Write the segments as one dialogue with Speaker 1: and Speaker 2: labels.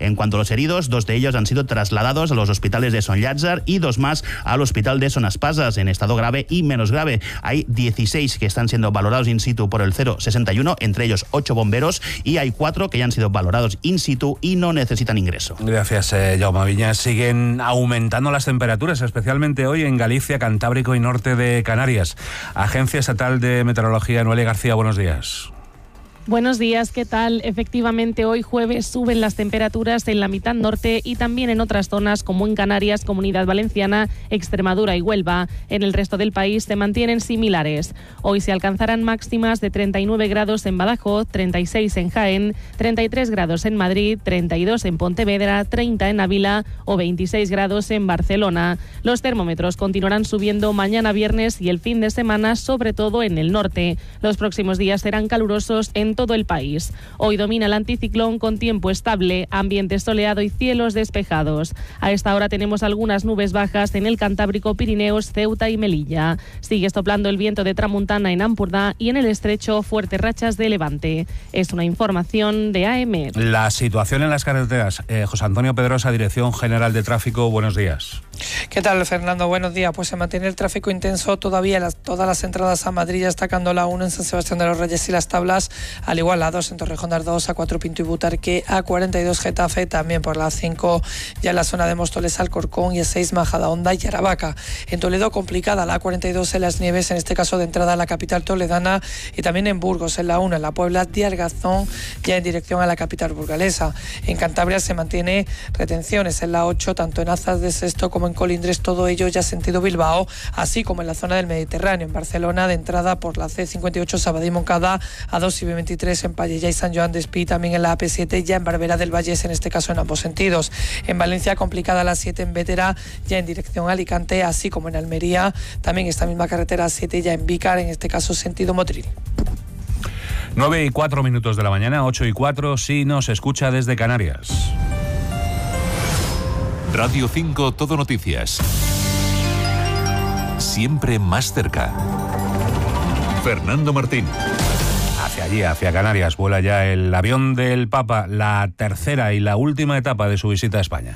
Speaker 1: En cuanto a los heridos, 2 de ellos han sido trasladados a los hospitales de Son Llàtzer y 2 más al hospital de Son Espasas en estado grave y menos grave. Hay 16 que están siendo valorados in situ por el 061, entre ellos 8 bomberos, y hay 4 que ya han sido valorados in situ y no necesitan ingreso.
Speaker 2: Gracias, Jaume Viñas. Siguen aumentando las temperaturas, especialmente hoy en Galicia, Cantábrico y norte de Canarias. Agencia Estatal de Meteorología, Noelia García, buenos días.
Speaker 3: Buenos días, ¿qué tal? Efectivamente, hoy jueves suben las temperaturas en la mitad norte y también en otras zonas como en Canarias, Comunidad Valenciana, Extremadura y Huelva. En el resto del país se mantienen similares. Hoy se alcanzarán máximas de 39 grados en Badajoz, 36 en Jaén, 33 grados en Madrid, 32 en Pontevedra, 30 en Ávila o 26 grados en Barcelona. Los termómetros continuarán subiendo mañana viernes y el fin de semana, sobre todo en el norte. Los próximos días serán calurosos en todo el país. Hoy domina el anticiclón con tiempo estable, ambiente soleado y cielos despejados. A esta hora tenemos algunas nubes bajas en el Cantábrico, Pirineos, Ceuta y Melilla. Sigue soplando el viento de tramuntana en Ampurdá y en el estrecho fuertes rachas de levante. Es una información de AEMET.
Speaker 2: La situación en las carreteras. José Antonio Pedrosa, Dirección General de Tráfico, buenos días.
Speaker 4: ¿Qué tal, Fernando? Buenos días. Pues se mantiene el tráfico intenso todavía todas las entradas a Madrid, destacando la 1 en San Sebastián de los Reyes y Las Tablas, al igual la 2 en Torrejón de Ardoz, A4 Pinto y Butarque, A42 Getafe, también por la 5 ya en la zona de Móstoles, Alcorcón, y A6 Majadahonda y Aravaca. En Toledo complicada la A42 en Las Nieves, en este caso de entrada a la capital toledana, y también en Burgos en la 1 en la Puebla de Argazón, ya en dirección a la capital burgalesa. En Cantabria se mantiene retenciones en la 8, tanto en Azas de Sesto como en Colindres, todo ello ya sentido Bilbao, así como en la zona del Mediterráneo, en Barcelona, de entrada por la C58 Sabadell y Moncada, A2 y B23 en Pallejà y San Joan d'Espí, también en la AP7, ya en Barberà del Vallès, en este caso en ambos sentidos. En Valencia complicada la 7 en Bétera, ya en dirección a Alicante, así como en Almería, también esta misma carretera 7 ya en Vícar, en este caso sentido Motril.
Speaker 2: 9:04 de la mañana, 8:04, sí nos escucha desde Canarias.
Speaker 5: Radio 5 Todo Noticias. Siempre más cerca. Fernando Martín.
Speaker 2: Hacia allí, hacia Canarias, vuela ya el avión del Papa, la tercera y la última etapa de su visita a España.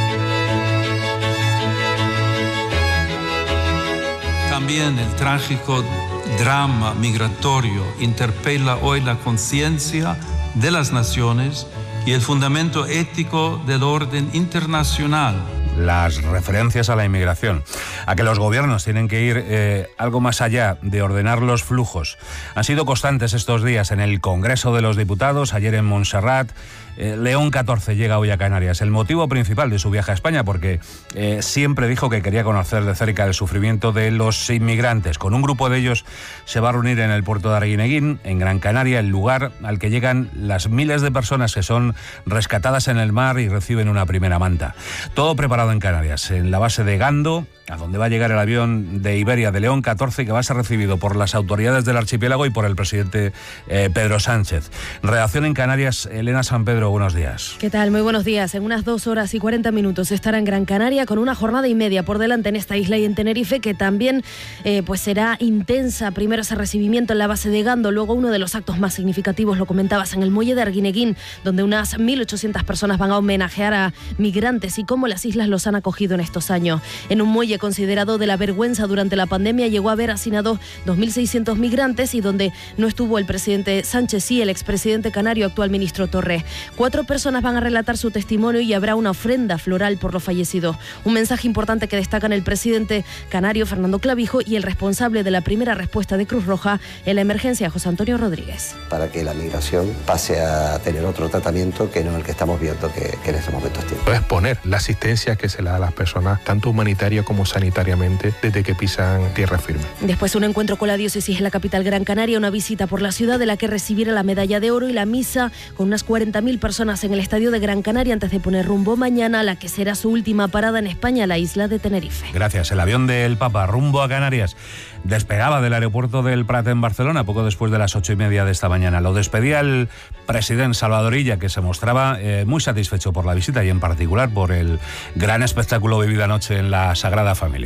Speaker 6: También el trágico drama migratorio interpela hoy la conciencia de las naciones y el fundamento ético del orden internacional.
Speaker 2: Las referencias a la inmigración, a que los gobiernos tienen que ir algo más allá de ordenar los flujos, han sido constantes estos días en el Congreso de los Diputados, ayer en Montserrat. León XIV llega hoy a Canarias. El motivo principal de su viaje a España, porque siempre dijo que quería conocer de cerca el sufrimiento de los inmigrantes. Con un grupo de ellos se va a reunir en el puerto de Arguineguín, en Gran Canaria, el lugar al que llegan las miles de personas que son rescatadas en el mar y reciben una primera manta. Todo preparado en Canarias, en la base de Gando, a donde va a llegar el avión de Iberia de León XIV, que va a ser recibido por las autoridades del archipiélago y por el presidente Pedro Sánchez. Redacción en Canarias, Elena San Pedro, buenos días.
Speaker 7: ¿Qué tal? Muy buenos días. En unas 2 horas y 40 minutos estará en Gran Canaria, con una jornada y media por delante en esta isla y en Tenerife, que también pues será intensa. Primero ese recibimiento en la base de Gando, luego uno de los actos más significativos, lo comentabas, en el muelle de Arguineguín, donde unas 1.800 personas van a homenajear a migrantes y cómo las islas los han acogido en estos años. En un muelle considerado de la vergüenza durante la pandemia, llegó a haber hacinado 2.600 migrantes y donde no estuvo el presidente Sánchez, sí el expresidente canario, actual ministro Torres. 4 personas van a relatar su testimonio y habrá una ofrenda floral por los fallecidos. Un mensaje importante que destacan el presidente canario, Fernando Clavijo, y el responsable de la primera respuesta de Cruz Roja en la emergencia, José Antonio Rodríguez.
Speaker 8: Para que la migración pase a tener otro tratamiento que no el que estamos viendo que en estos momentos tiene.
Speaker 9: Es poner la asistencia que se le da a las personas, tanto humanitaria como sanitariamente, desde que pisan tierra firme.
Speaker 7: Después un encuentro con la diócesis en la capital Gran Canaria, una visita por la ciudad de la que recibirá la medalla de oro y la misa con unas 40.000 personas en el estadio de Gran Canaria antes de poner rumbo mañana a la que será su última parada en España, la isla de Tenerife.
Speaker 2: Gracias. El avión del Papa rumbo a Canarias despegaba del aeropuerto del Prat en Barcelona poco después de las 8:30 de esta mañana. Lo despedía el presidente Salvador Illa, que se mostraba muy satisfecho por la visita y en particular por el gran espectáculo vivido anoche en la Sagrada Familia.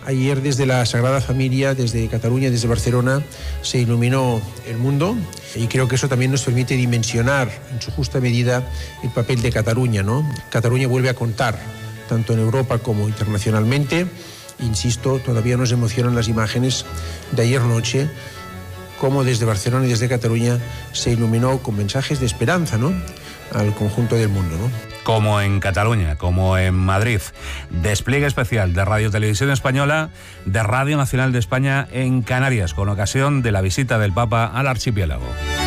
Speaker 10: Ayer desde la Sagrada Familia, desde Cataluña, desde Barcelona, se iluminó el mundo y creo que eso también nos permite dimensionar en su justa medida el papel de Cataluña, ¿no? Cataluña vuelve a contar, tanto en Europa como internacionalmente. Insisto, todavía nos emocionan las imágenes de ayer noche, cómo desde Barcelona y desde Cataluña se iluminó con mensajes de esperanza, ¿no?, al conjunto del mundo, ¿no?
Speaker 2: Como en Cataluña, como en Madrid. Despliegue especial de Radio Televisión Española, de Radio Nacional de España en Canarias, con ocasión de la visita del Papa al archipiélago.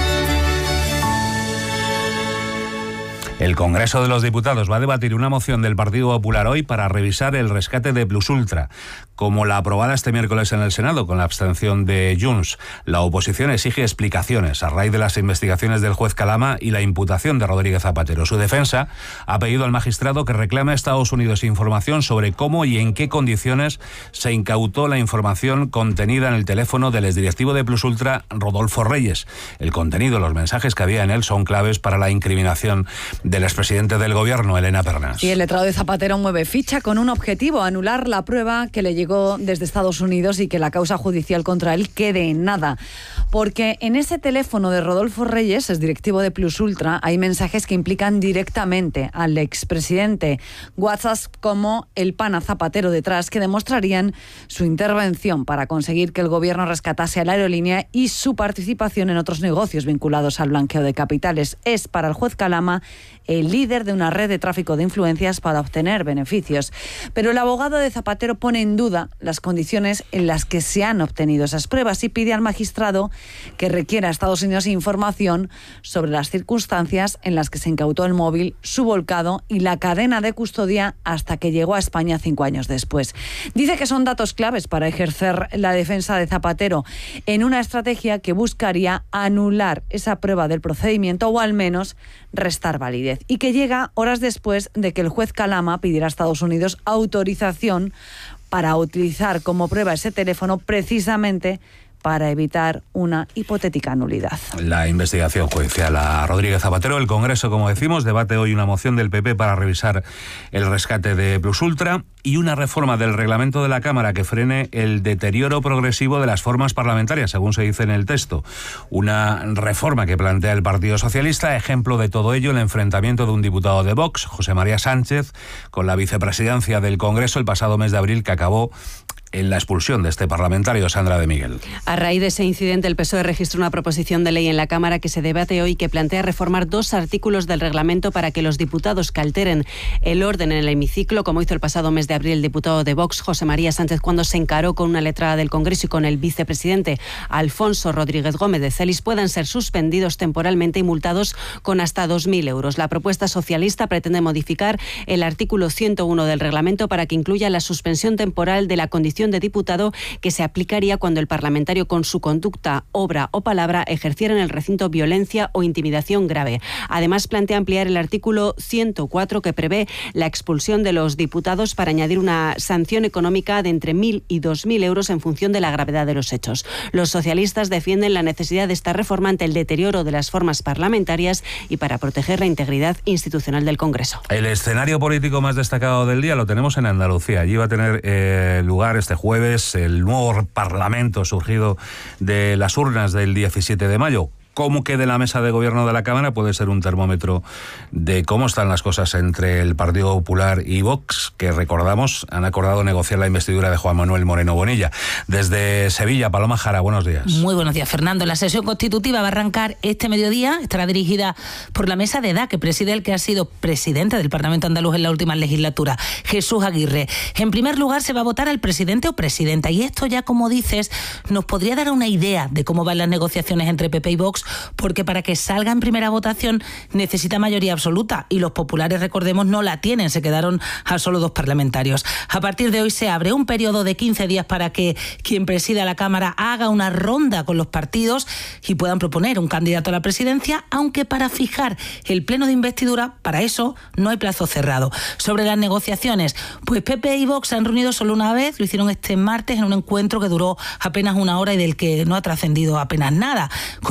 Speaker 2: El Congreso de los Diputados va a debatir una moción del Partido Popular hoy para revisar el rescate de Plusultra, como la aprobada este miércoles en el Senado con la abstención de Junts. La oposición exige explicaciones a raíz de las investigaciones del juez Calama y la imputación de Rodríguez Zapatero. Su defensa ha pedido al magistrado que reclame a Estados Unidos información sobre cómo y en qué condiciones se incautó la información contenida en el teléfono del exdirectivo de Plusultra, Rodolfo Reyes. El contenido, los mensajes que había en él son claves para la incriminación del expresidente del Gobierno, Elena Pernas.
Speaker 11: Y el letrado de Zapatero mueve ficha con un objetivo: anular la prueba que le llegó desde Estados Unidos y que la causa judicial contra él quede en nada. Porque en ese teléfono de Rodolfo Reyes, es directivo de Plusultra, hay mensajes que implican directamente al expresidente. WhatsApp como el pana Zapatero detrás, que demostrarían su intervención para conseguir que el Gobierno rescatase a la aerolínea y su participación en otros negocios vinculados al blanqueo de capitales. Es para el juez Calama el líder de una red de tráfico de influencias para obtener beneficios. Pero el abogado de Zapatero pone en duda las condiciones en las que se han obtenido esas pruebas y pide al magistrado que requiera a Estados Unidos información sobre las circunstancias en las que se incautó el móvil, su volcado y la cadena de custodia hasta que llegó a España 5 años después. Dice que son datos claves para ejercer la defensa de Zapatero en una estrategia que buscaría anular esa prueba del procedimiento o al menos restar validez, y que llega horas después de que el juez Calama pidiera a Estados Unidos autorización para utilizar como prueba ese teléfono precisamente para evitar una hipotética nulidad.
Speaker 2: La investigación judicial a Rodríguez Zapatero. El Congreso, como decimos, debate hoy una moción del PP para revisar el rescate de Plusultra y una reforma del reglamento de la Cámara que frene el deterioro progresivo de las formas parlamentarias, según se dice en el texto. Una reforma que plantea el Partido Socialista. Ejemplo de todo ello, el enfrentamiento de un diputado de Vox, José María Sánchez, con la vicepresidencia del Congreso el pasado mes de abril, que acabó en la expulsión de este parlamentario. Sandra de Miguel.
Speaker 12: A raíz de ese incidente, el PSOE registró una proposición de ley en la Cámara que se debate hoy, que plantea reformar 2 artículos del reglamento para que los diputados que alteren el orden en el hemiciclo, como hizo el pasado mes de abril el diputado de Vox, José María Sánchez, cuando se encaró con una letrada del Congreso y con el vicepresidente Alfonso Rodríguez Gómez de Celis, puedan ser suspendidos temporalmente y multados con hasta 2.000 euros. La propuesta socialista pretende modificar el artículo 101 del reglamento para que incluya la suspensión temporal de la condición de diputado, que se aplicaría cuando el parlamentario con su conducta, obra o palabra ejerciera en el recinto violencia o intimidación grave. Además, plantea ampliar el artículo 104, que prevé la expulsión de los diputados, para añadir una sanción económica de entre 1.000 y 2.000 euros en función de la gravedad de los hechos. Los socialistas defienden la necesidad de esta reforma ante el deterioro de las formas parlamentarias y para proteger la integridad institucional del Congreso.
Speaker 2: El escenario político más destacado del día lo tenemos en Andalucía. Allí va a tener lugar este jueves el nuevo Parlamento surgido de las urnas del 17 de mayo. Cómo quede la mesa de gobierno de la Cámara puede ser un termómetro de cómo están las cosas entre el Partido Popular y Vox, que recordamos han acordado negociar la investidura de Juan Manuel Moreno Bonilla. Desde Sevilla, Paloma Jara, buenos días.
Speaker 13: Muy buenos días, Fernando. La sesión constitutiva va a arrancar este mediodía. Estará dirigida por la mesa de edad que preside el que ha sido presidente del Parlamento andaluz en la última legislatura, Jesús Aguirre. En primer lugar, se va a votar al presidente o presidenta, y esto ya, como dices, nos podría dar una idea de cómo van las negociaciones entre PP y Vox, porque para que salga en primera votación necesita mayoría absoluta, y los populares, recordemos, no la tienen, se quedaron a solo 2 parlamentarios. A partir de hoy se abre un periodo de 15 días para que quien presida la Cámara haga una ronda con los partidos y puedan proponer un candidato a la presidencia, aunque para fijar el pleno de investidura, para eso no hay plazo cerrado. Sobre las negociaciones, pues PP y Vox se han reunido solo una vez, lo hicieron este martes en un encuentro que duró apenas 1 hora y del que no ha trascendido apenas nada. Con los micros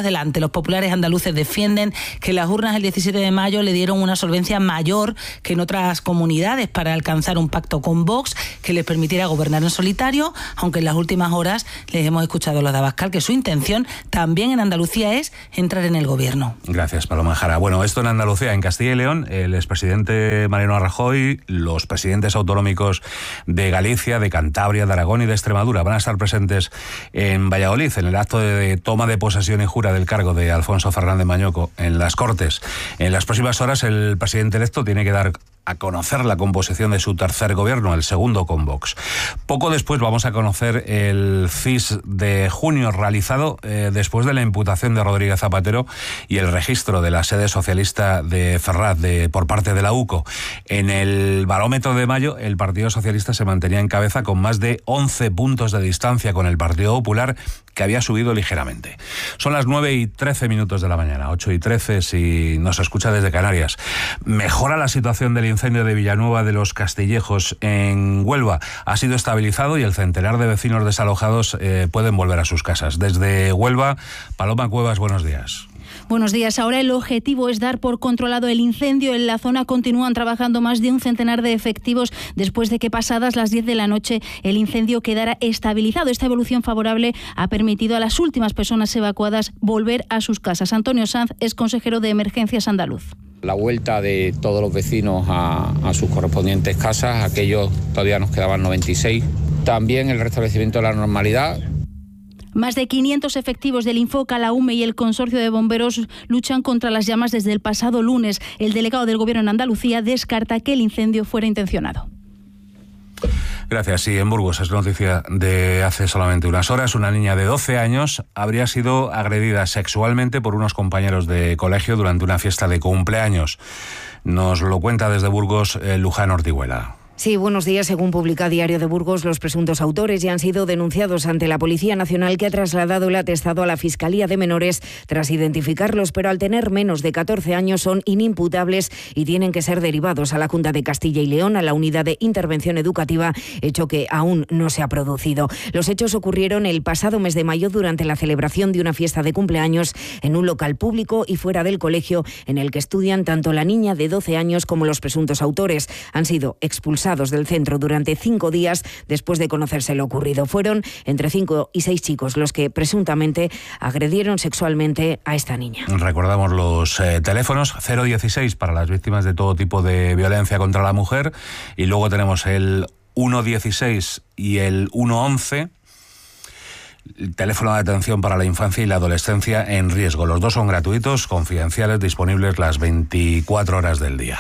Speaker 13: números delante. Los populares andaluces defienden que las urnas el 17 de mayo le dieron una solvencia mayor que en otras comunidades para alcanzar un pacto con Vox que les permitiera gobernar en solitario, aunque en las últimas horas les hemos escuchado a los de Abascal que su intención también en Andalucía es entrar en el gobierno.
Speaker 2: Gracias, Paloma Jara. Bueno, esto en Andalucía. En Castilla y León, el expresidente Mariano Rajoy, los presidentes autonómicos de Galicia, de Cantabria, de Aragón y de Extremadura van a estar presentes en Valladolid en el acto de toma de posesión y jura del cargo de Alfonso Fernández Mañoco en las Cortes. En las próximas horas el presidente electo tiene que dar a conocer la composición de su tercer gobierno, el segundo con Vox. Poco después vamos a conocer el CIS de junio realizado después de la imputación de Rodríguez Zapatero y el registro de la sede socialista de Ferraz por parte de la UCO. En el barómetro de mayo, el Partido Socialista se mantenía en cabeza con más de 11 puntos de distancia con el Partido Popular, que había subido ligeramente. Son las 9:13 de la mañana, 8:13 si nos escucha desde Canarias. Mejora la situación del incendio de Villanueva de los Castillejos en Huelva. Ha sido estabilizado y el centenar de vecinos desalojados pueden volver a sus casas. Desde Huelva, Paloma Cuevas, buenos días.
Speaker 14: Buenos días. Ahora el objetivo es dar por controlado el incendio. En la zona continúan trabajando más de un centenar de efectivos después de que pasadas las 10 de la noche el incendio quedara estabilizado. Esta evolución favorable ha permitido a las últimas personas evacuadas volver a sus casas. Antonio Sanz es consejero de Emergencias andaluz.
Speaker 15: La vuelta de todos los vecinos a sus correspondientes casas, aquellos todavía nos quedaban 96. También el restablecimiento de la normalidad.
Speaker 14: Más de 500 efectivos del Infoca, la UME y el Consorcio de Bomberos luchan contra las llamas desde el pasado lunes. El delegado del Gobierno en Andalucía descarta que el incendio fuera intencionado.
Speaker 2: Gracias. Sí, en Burgos es noticia de hace solamente unas horas. Una niña de 12 años habría sido agredida sexualmente por unos compañeros de colegio durante una fiesta de cumpleaños. Nos lo cuenta desde Burgos Luján Ortiguela.
Speaker 16: Sí, buenos días. Según publica Diario de Burgos, los presuntos autores ya han sido denunciados ante la Policía Nacional, que ha trasladado el atestado a la Fiscalía de Menores tras identificarlos, pero al tener menos de 14 años son inimputables y tienen que ser derivados a la Junta de Castilla y León, a la Unidad de Intervención Educativa, hecho que aún no se ha producido. Los hechos ocurrieron el pasado mes de mayo durante la celebración de una fiesta de cumpleaños en un local público y fuera del colegio en el que estudian tanto la niña de 12 años como los presuntos autores. Han sido expulsados del centro durante 5 días después de conocerse lo ocurrido. Fueron entre 5 y 6 chicos los que presuntamente agredieron sexualmente a esta niña.
Speaker 2: Recordamos los teléfonos: 016 para las víctimas de todo tipo de violencia contra la mujer, y luego tenemos el 116 y el 111. El teléfono de atención para la infancia y la adolescencia en riesgo. Los dos son gratuitos, confidenciales, disponibles las 24 horas del día.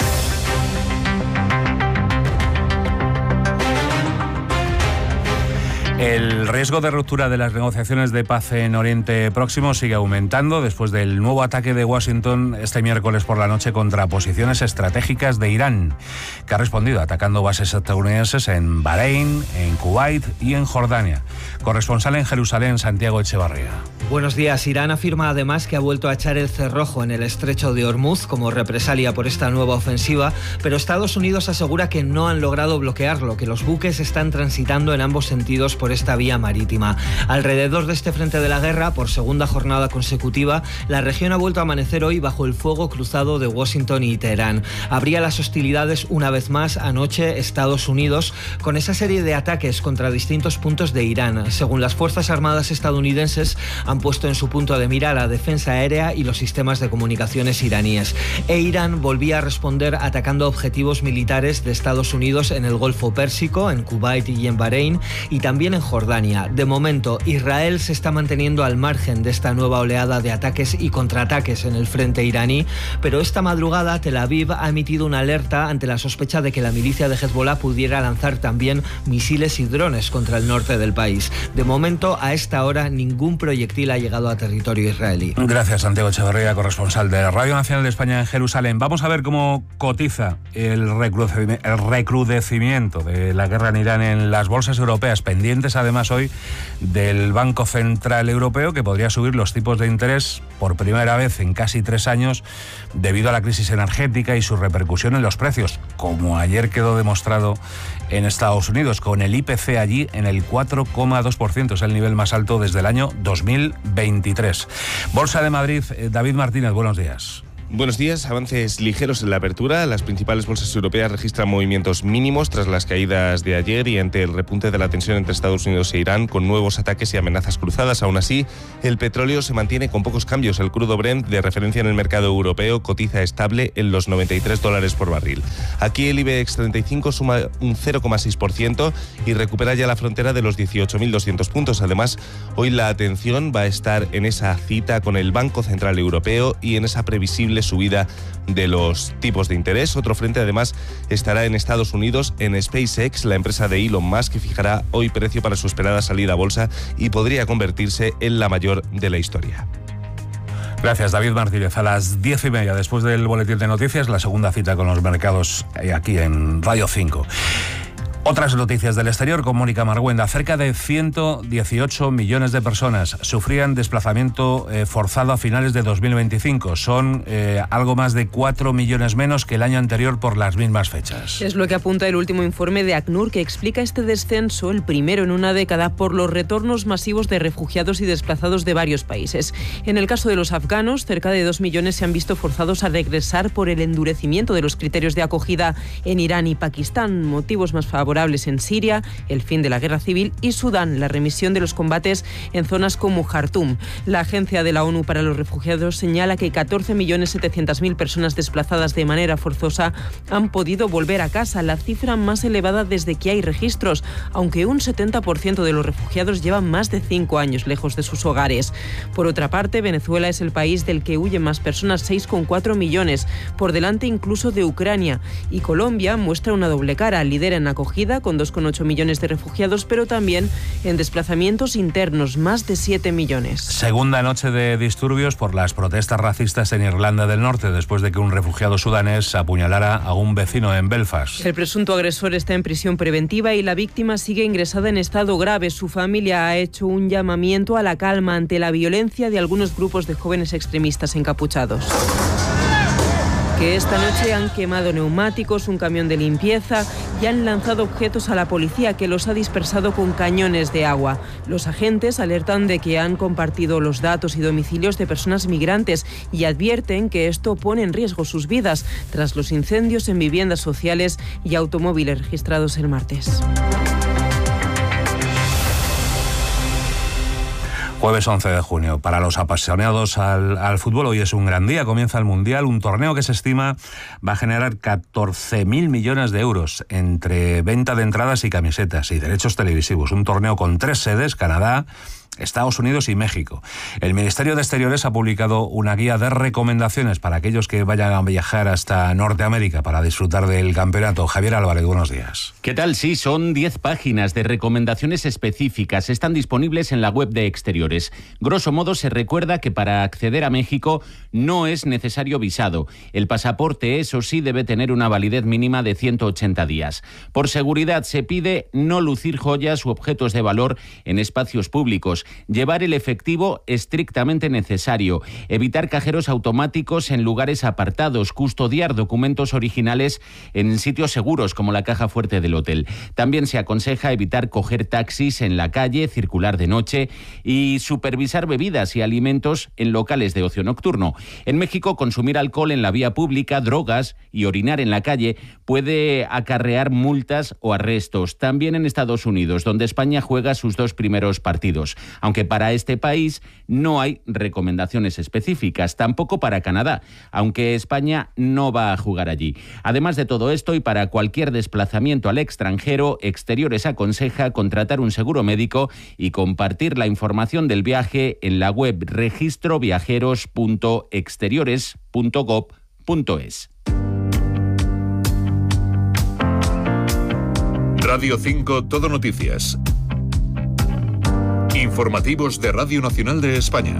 Speaker 2: El riesgo de ruptura de las negociaciones de paz en Oriente Próximo sigue aumentando después del nuevo ataque de Washington este miércoles por la noche contra posiciones estratégicas de Irán, que ha respondido atacando bases estadounidenses en Bahrein, en Kuwait y en Jordania. Corresponsal en Jerusalén, Santiago Echevarría.
Speaker 17: Buenos días. Irán afirma además que ha vuelto a echar el cerrojo en el estrecho de Hormuz como represalia por esta nueva ofensiva, pero Estados Unidos asegura que no han logrado bloquearlo, que los buques están transitando en ambos sentidos por esta vía marítima. Alrededor de este frente de la guerra, por segunda jornada consecutiva, la región ha vuelto a amanecer hoy bajo el fuego cruzado de Washington y Teherán. Habría las hostilidades una vez más anoche Estados Unidos con esa serie de ataques contra distintos puntos de Irán. Según las Fuerzas Armadas estadounidenses, han puesto en su punto de mira la defensa aérea y los sistemas de comunicaciones iraníes. Irán volvía a responder atacando objetivos militares de Estados Unidos en el Golfo Pérsico, en Kuwait y en Bahrein, y también en Jordania. De momento, Israel se está manteniendo al margen de esta nueva oleada de ataques y contraataques en el frente iraní, pero esta madrugada Tel Aviv ha emitido una alerta ante la sospecha de que la milicia de Hezbollah pudiera lanzar también misiles y drones contra el norte del país. De momento, a esta hora, ningún proyectil ha llegado a territorio israelí.
Speaker 2: Gracias, Santiago Echevarría, corresponsal de Radio Nacional de España en Jerusalén. Vamos a ver cómo cotiza el recrudecimiento de la guerra en Irán en las bolsas europeas, pendientes además hoy del Banco Central Europeo, que podría subir los tipos de interés por primera vez en casi 3 años debido a la crisis energética y su repercusión en los precios, como ayer quedó demostrado en Estados Unidos, con el IPC allí en el 4,2%, es el nivel más alto desde el año 2023. Bolsa de Madrid, David Martínez, buenos días.
Speaker 18: Buenos días. Avances ligeros en la apertura. Las principales bolsas europeas registran movimientos mínimos tras las caídas de ayer y ante el repunte de la tensión entre Estados Unidos e Irán, con nuevos ataques y amenazas cruzadas. Aún así, el petróleo se mantiene con pocos cambios. El crudo Brent, de referencia en el mercado europeo, cotiza estable en los $93 por barril. Aquí el IBEX 35 suma un 0,6% y recupera ya la frontera de los 18.200 puntos. Además, hoy la atención va a estar en esa cita con el Banco Central Europeo y en esa previsible subida de los tipos de interés. Otro frente además estará en Estados Unidos, en SpaceX, la empresa de Elon Musk, que fijará hoy precio para su esperada salida a bolsa y podría convertirse en la mayor de la historia.
Speaker 2: Gracias, David Martínez. A las 10:30, después del boletín de noticias, la segunda cita con los mercados aquí en Radio 5. Otras noticias del exterior con Mónica Marguenda. Cerca de 118 millones de personas sufrían desplazamiento forzado a finales de 2025. Son algo más de 4 millones menos que el año anterior por las mismas fechas.
Speaker 19: Es lo que apunta el último informe de ACNUR, que explica este descenso, el primero en una década, por los retornos masivos de refugiados y desplazados de varios países. En el caso de los afganos, cerca de 2 millones se han visto forzados a regresar por el endurecimiento de los criterios de acogida en Irán y Pakistán. Motivos más favorables en Siria, el fin de la guerra civil, y Sudán, la remisión de los combates en zonas como Jartum. La Agencia de la ONU para los Refugiados señala que 14.700.000 personas desplazadas de manera forzosa han podido volver a casa, la cifra más elevada desde que hay registros, aunque un 70% de los refugiados llevan más de 5 años lejos de sus hogares. Por otra parte, Venezuela es el país del que huyen más personas, 6,4 millones, por delante incluso de Ucrania. Y Colombia muestra una doble cara, lidera en acogida con 2,8 millones de refugiados, pero también en desplazamientos internos, más de 7 millones.
Speaker 2: Segunda noche de disturbios por las protestas racistas en Irlanda del Norte, después de que un refugiado sudanés apuñalara a un vecino en Belfast.
Speaker 19: El presunto agresor está en prisión preventiva y la víctima sigue ingresada en estado grave. Su familia ha hecho un llamamiento a la calma ante la violencia de algunos grupos de jóvenes extremistas encapuchados, que esta noche han quemado neumáticos, un camión de limpieza y han lanzado objetos a la policía, que los ha dispersado con cañones de agua. Los agentes alertan de que han compartido los datos y domicilios de personas migrantes y advierten que esto pone en riesgo sus vidas tras los incendios en viviendas sociales y automóviles registrados el martes.
Speaker 2: Jueves 11 de junio. Para los apasionados al fútbol, hoy es un gran día. Comienza el Mundial, un torneo que se estima va a generar 14.000 millones de euros entre venta de entradas y camisetas y derechos televisivos. Un torneo con 3 sedes, Canadá, Estados Unidos y México. El Ministerio de Exteriores ha publicado una guía de recomendaciones para aquellos que vayan a viajar hasta Norteamérica para disfrutar del campeonato. Javier Álvarez, buenos días.
Speaker 20: ¿Qué tal? Sí, son 10 páginas de recomendaciones específicas. Están disponibles en la web de Exteriores. Grosso modo, se recuerda que para acceder a México no es necesario visado. El pasaporte, eso sí, debe tener una validez mínima de 180 días. Por seguridad, se pide no lucir joyas u objetos de valor en espacios públicos. Llevar el efectivo estrictamente necesario, evitar cajeros automáticos en lugares apartados, custodiar documentos originales en sitios seguros como la caja fuerte del hotel. También se aconseja evitar coger taxis en la calle, circular de noche y supervisar bebidas y alimentos en locales de ocio nocturno. En México, consumir alcohol en la vía pública, drogas y orinar en la calle puede acarrear multas o arrestos. También en Estados Unidos, donde España juega sus 2 primeros partidos. Aunque para este país no hay recomendaciones específicas, tampoco para Canadá, aunque España no va a jugar allí. Además de todo esto, y para cualquier desplazamiento al extranjero, Exteriores aconseja contratar un seguro médico y compartir la información del viaje en la web registroviajeros.exteriores.gov.es.
Speaker 5: Radio 5 Todo Noticias. Informativos de Radio Nacional de España.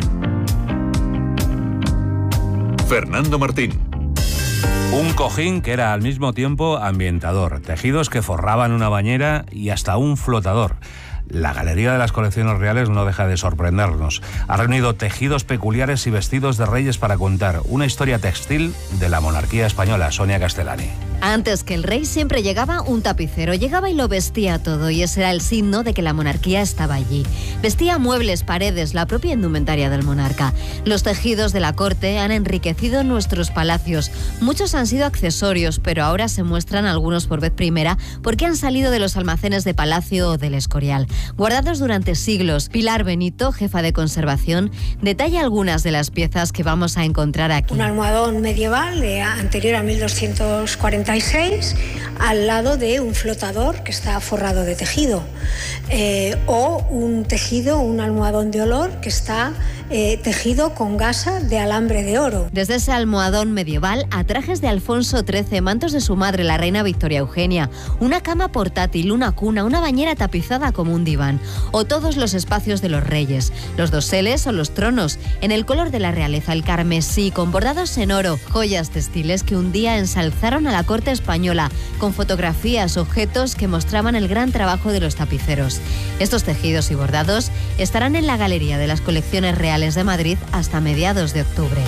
Speaker 5: Fernando Martín.
Speaker 2: Un cojín que era al mismo tiempo ambientador, tejidos que forraban una bañera y hasta un flotador. La Galería de las Colecciones Reales no deja de sorprendernos. Ha reunido tejidos peculiares y vestidos de reyes para contar una historia textil de la monarquía española. Sonia Castellani.
Speaker 21: Antes que el rey siempre llegaba un tapicero, llegaba y lo vestía todo, y ese era el signo de que la monarquía estaba allí. Vestía muebles, paredes, la propia indumentaria del monarca. Los tejidos de la corte han enriquecido nuestros palacios. Muchos han sido accesorios, pero ahora se muestran algunos por vez primera porque han salido de los almacenes de Palacio o del Escorial. Guardados durante siglos, Pilar Benito, jefa de conservación, detalla algunas de las piezas que vamos a encontrar aquí.
Speaker 22: Un almohadón medieval anterior a 1246, al lado de un flotador que está forrado de tejido, o un tejido, un almohadón de olor que está tejido con gasa de alambre de oro.
Speaker 21: Desde ese almohadón medieval a trajes de Alfonso XIII, mantos de su madre, la reina Victoria Eugenia, una cama portátil, una cuna, una bañera tapizada como un diván, o todos los espacios de los reyes, los doseles o los tronos, en el color de la realeza, el carmesí, con bordados en oro, joyas textiles que un día ensalzaron a la corte española, con fotografías, objetos que mostraban el gran trabajo de los tapiceros. Estos tejidos y bordados estarán en la Galería de las Colecciones Reales de Madrid hasta mediados de octubre.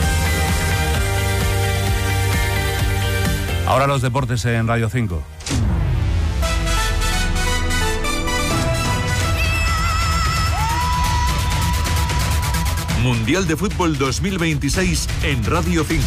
Speaker 2: Ahora los deportes en Radio 5.
Speaker 5: Mundial de Fútbol 2026 en Radio 5.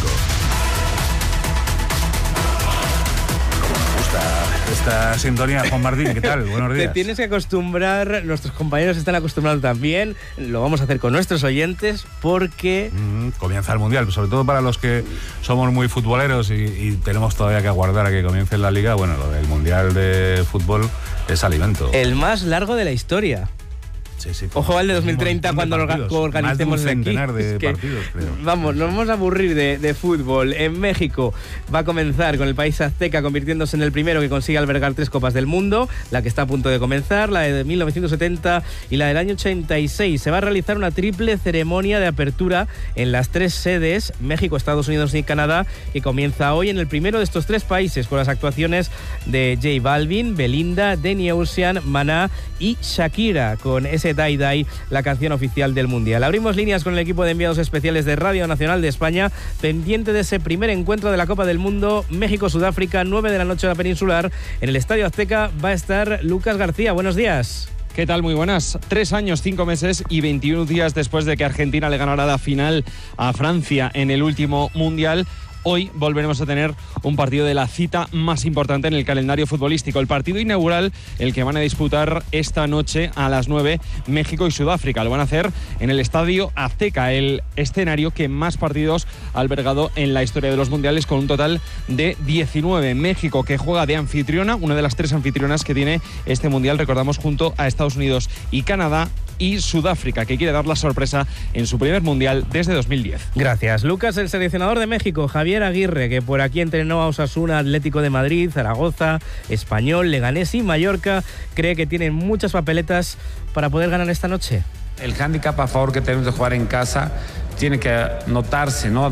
Speaker 2: Esta sintonía, Juan Martín, ¿qué tal? Buenos días.
Speaker 23: Te tienes que acostumbrar, nuestros compañeros están acostumbrados también, lo vamos a hacer con nuestros oyentes porque...
Speaker 2: comienza el Mundial, sobre todo para los que somos muy futboleros y tenemos todavía que aguardar a que comience la Liga. Bueno, lo del Mundial de Fútbol es alimento.
Speaker 23: El más largo de la historia.
Speaker 2: Sí, sí.
Speaker 23: Ojo al de 2030 cuando lo organicemos aquí.
Speaker 2: De partidos, creo.
Speaker 23: Vamos, nos vamos a aburrir de fútbol. En México va a comenzar con el país azteca convirtiéndose en el primero que consigue albergar 3 Copas del Mundo, la que está a punto de comenzar, la de 1970 y la del año 86. Se va a realizar una triple ceremonia de apertura en las 3 sedes, México, Estados Unidos y Canadá, que comienza hoy en el primero de estos 3 países con las actuaciones de J Balvin, Belinda, Danny Ocean, Maná y Shakira, con ese Die Die, la canción oficial del Mundial. Abrimos líneas con el equipo de enviados especiales de Radio Nacional de España, pendiente de ese primer encuentro de la Copa del Mundo, México-Sudáfrica, 9 de la noche hora peninsular. En el Estadio Azteca va a estar Lucas García. Buenos días.
Speaker 24: ¿Qué tal? Muy buenas. 3 años, 5 meses y 21 días después de que Argentina le ganara la final a Francia en el último Mundial. Hoy volveremos a tener un partido de la cita más importante en el calendario futbolístico. El partido inaugural, el que van a disputar esta noche a las 9, México y Sudáfrica. Lo van a hacer en el Estadio Azteca, el escenario que más partidos ha albergado en la historia de los mundiales, con un total de 19. México, que juega de anfitriona, una de las 3 anfitrionas que tiene este mundial, recordamos, junto a Estados Unidos y Canadá, y Sudáfrica, que quiere dar la sorpresa en su primer mundial desde 2010.
Speaker 23: Gracias, Lucas. El seleccionador de México, Javier Aguirre, que por aquí entrenó a Osasuna, Atlético de Madrid, Zaragoza, Español, Leganés y Mallorca, cree que tienen muchas papeletas para poder ganar esta noche.
Speaker 25: El hándicap a favor que tenemos de jugar en casa tiene que notarse, ¿no? A